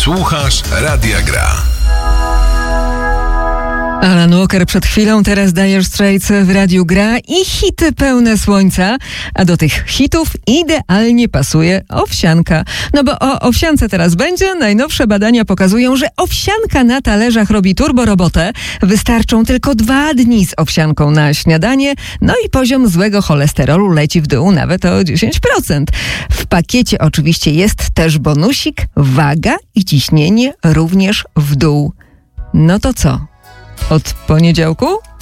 Słuchasz Radia Gra. Alan Walker przed chwilą, teraz Dire Straits w Radiu Gra i hity pełne słońca, a do tych hitów idealnie pasuje owsianka. No bo o owsiance teraz będzie. Najnowsze badania pokazują, że owsianka na talerzach robi turbo robotę. Wystarczą tylko 2 dni z owsianką na śniadanie, no i poziom złego cholesterolu leci w dół nawet o 10%. W pakiecie oczywiście jest też bonusik, waga i ciśnienie również w dół. No to co? Od poniedziałku?